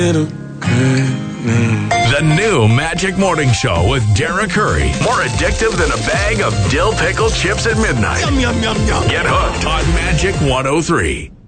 The new Magic Morning Show with Derek Curry. More addictive than a bag of dill pickle chips at midnight. Yum, yum, yum, yum. Get hooked on Magic 103.